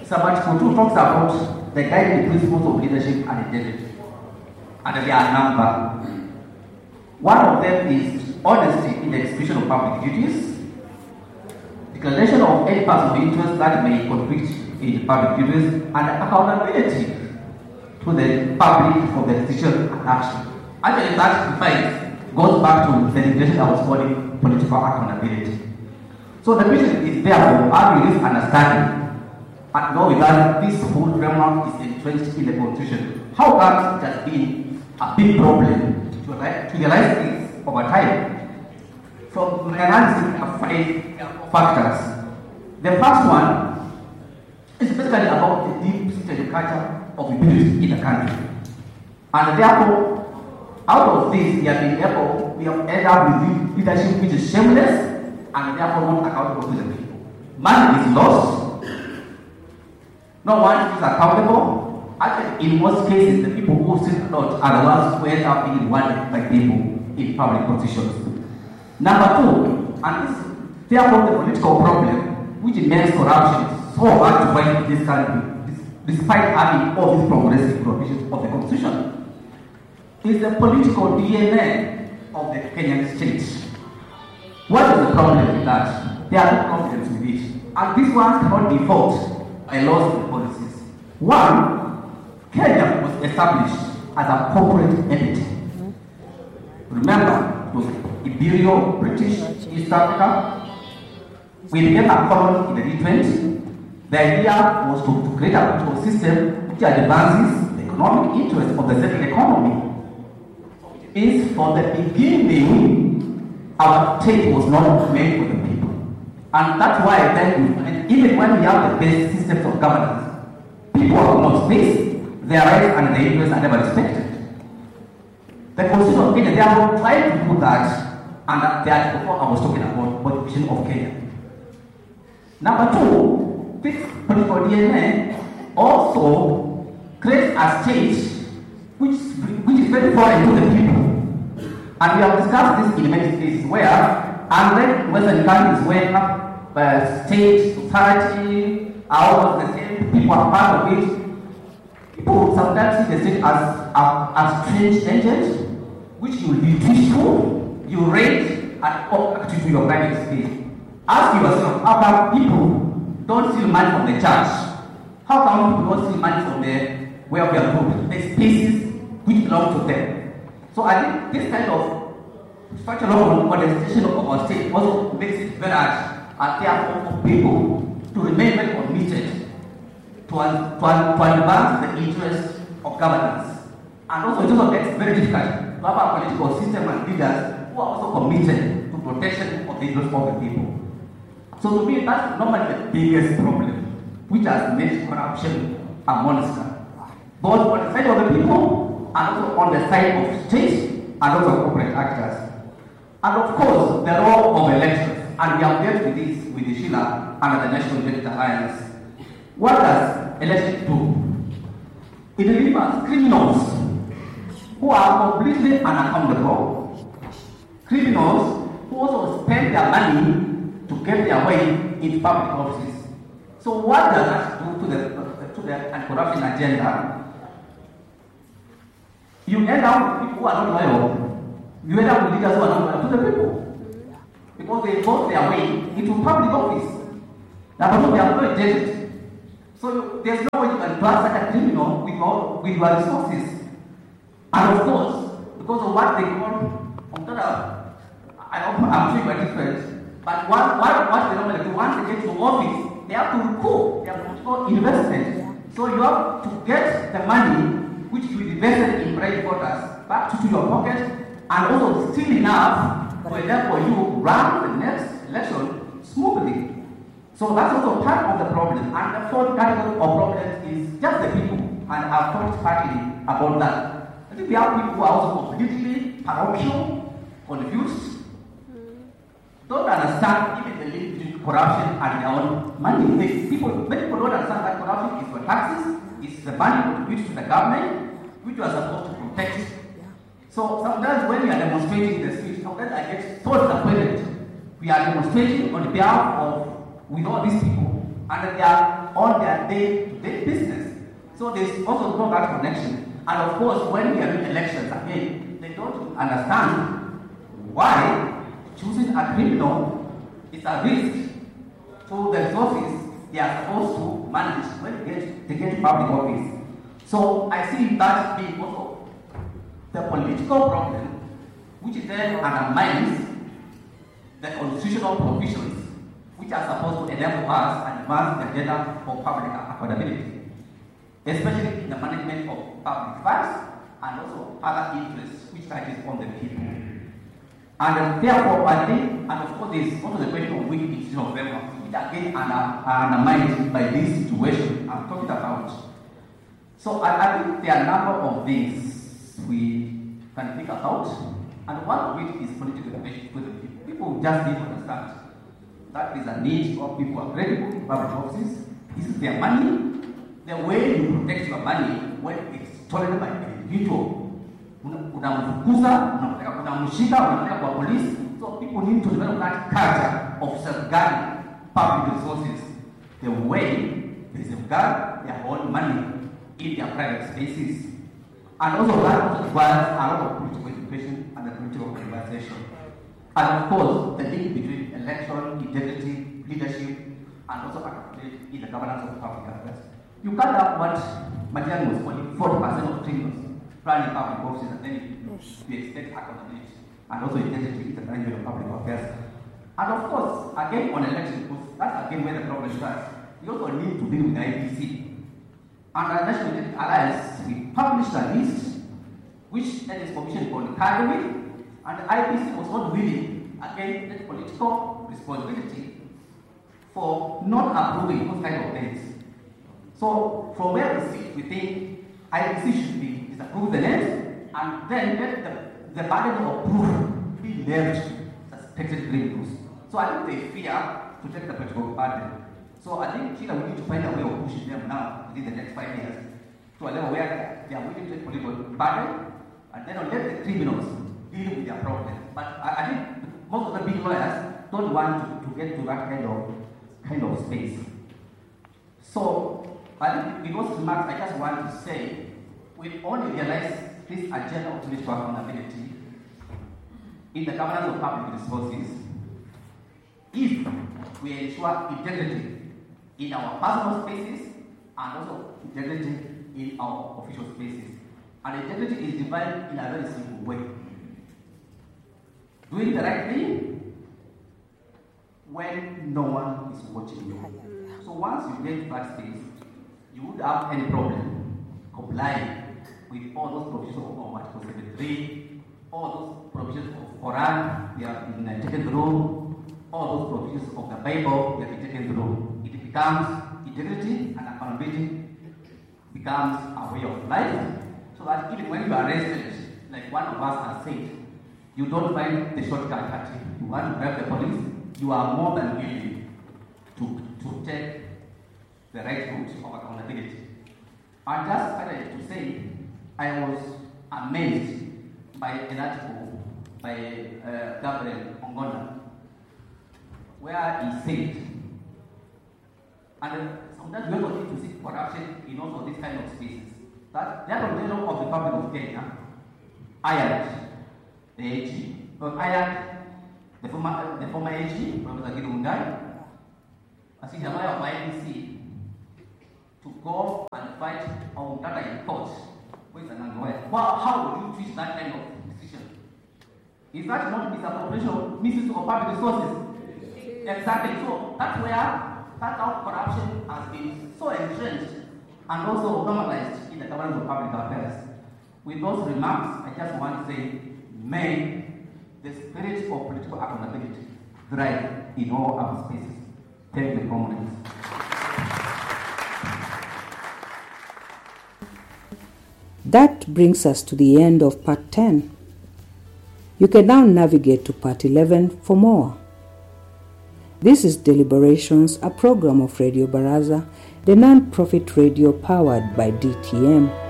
Sabbatical 2 talks about the guiding principles of leadership and integrity. And there are a number. One of them is honesty in the execution of public duties, declaration of any personal interest that may conflict in public duties, and accountability to the public for the decision and action. Actually, that defines goes back to the definition I was calling political accountability. So the mission is therefore having this understanding and know that this whole framework is entrenched in the Constitution. How comes it has been a big problem to realize this over time? From the analysis of 5 factors. The first one is basically about the deep-seated culture of abuse in the country. And therefore, out of this, we have ended up with leadership which is shameless and therefore not accountable to the people. Money is lost. No one is accountable. Actually, in most cases, the people who sit out are the ones who end up being rewarded by people in public positions. Number 2, and this therefore the political problem, which makes corruption so hard to fight in this country, despite having all these progressive provisions of the Constitution, is the political DNA of the Kenyan state. What is the problem with that? They are not confident with it. And these ones cannot default by laws and policies. One, Kenya was established as a corporate entity. Remember, it was Imperial British East Africa. We became a colony in the D20. The idea was to create a political system which advances the economic interests of the second economy. Is for the beginning, our state was not made for the people. And that's why then, even when we have the best systems of governance, people are not space, their rights and their interests are never respected. The Constitution of Kenya, therefore, tried to do that, and that before I was talking about the vision of Kenya. Number 2, this political DNA also creates a state which is very foreign to the people. And we have discussed this in many cases where, unlike Western countries where state, society, are all the same, people are part of it, people sometimes see the state as a strange agent, which you will be twitchful, you rate and up to your private space. Ask yourself, how come people don't steal money from the church? How come people don't steal money from the welfare group, the spaces which belong to them? So I think this kind of structural modernization of our state also makes it very hard and therefore for people to remain very committed to advance the interests of governance. And also it also makes it very difficult to have a political system and leaders who are also committed to protection of the interests of the people. So to me, that's normally the biggest problem, which has made corruption a monster, both on the side of the people and also on the side of state and also corporate actors. And of course, the role of elections, and we have dealt with this with the Sheila under the National Unity Alliance. What does election do? It delivers criminals who are completely unaccountable, criminals who also spend their money to get their way into public offices. So what does that do to the anti-corruption agenda? You end up with people who are not loyal. You end up with leaders who are not loyal to the people. Because they vote their way into public office. Now, they are not indebted. So there's no way you can trust such a criminal with your resources. And of course, because of what they call, I'm sure you are different, but what they normally do, once they get to office, they have to recoup their political investment. So you have to get the money which you invested in private voters back to your pocket, and also still enough for example you run the next election smoothly. So that's also part of the problem. And the fourth category of problems is just the people, and I've talked partly about that. I think we have people who are also completely parochial, confused, don't understand even the link between corruption and their own money. Many people don't understand that corruption is for taxes, it's the money contributed to the government, which you are supposed to protect. So sometimes when we are demonstrating in the street, sometimes I get so disappointed. We are demonstrating on behalf of, with all these people, and they are on their day-to-day business. So there's also no that connection. And of course, when we are in elections again, they don't understand why choosing a criminal is a risk to the resources they are supposed to manage when they get public office. So I see that being also the political problem, which then undermines the constitutional provisions which are supposed to enable us and advance the agenda for public accountability, especially in the management of public funds and also other interests which touches on the people. And therefore, I think, and of course, there is also the question of weak institutional framework, which again are undermined by this situation I'm talking about. So I think there are a number of things we can think about, and one of it is political relations with the people. People just need to understand that there is a need for people who are credible in public offices. This is their money. The way you protect your money when it's stolen by an individual, unamfukuza, unamshika, unapeleka kwa police. So people need to develop that culture of safeguarding public resources the way they safeguard their own money in their private spaces. And also that also requires a lot of political education and the political organization. And of course, the link between election, integrity, leadership, and also accountability in the governance of public affairs. You can't have what Matiang'i was calling 40% of criminals running public offices, and then you expect accountability and also integrity in the management of public affairs. And of course, again on election, because that's again where the problem starts. You also need to deal with the IEBC. And the National Democratic Alliance, we published a list which the Commission called carry with, and the IEBC was not willing, again, take political responsibility for not approving those kind of things. So from where we sit, we think IEBC should be disapprove the names and then let the burden of proof be left to suspected criminals. So I think they fear to take the political burden. So I think Chile, we need to find a way of pushing them now within the next 5 years to a level where they are willing to take political burden and then let the criminals deal with their problem. But I think most of the big lawyers don't want to get to that kind of space. So I think with those remarks, I just want to say we only realize this agenda of political accountability in the governance of public resources if we ensure integrity in our personal spaces and also integrity in our official spaces. And integrity is defined in a very simple way. Doing the right thing when no one is watching you. So once you get to that space, you wouldn't have any problem complying with all those provisions of Article 73, all those provisions of Quran, they have been taken through, all those provisions of the Bible, they have been taken through. It becomes integrity and accountability becomes a way of life, so that even when you are arrested, like one of us has said, you don't find the shortcut at it. You want to bribe the police, you are more than willing to take the right route of accountability. I just started to say, I was amazed by an article by Gabriel Ongona, where he said, and sometimes we also need to see corruption in also this kind of spaces, that the Attorney General of the Republic of Kenya hired the AG, hired the former AG, Professor Gideon Mungai, as he's a lawyer of IEBC, to go and fight on data in court with an lawyer. Well, how would you treat that kind of decision? Is that not misappropriation, misuse of public resources? Exactly. So that's where that how corruption has been so entrenched and also normalized in the governance of public affairs. With those remarks, I just want to say, may the spirit of political accountability thrive in all our spaces. Thank you, comrades. That brings us to the end of part 10. You can now navigate to part 11 for more. This is Deliberations, a program of Radio Baraza, the non-profit radio powered by DTM.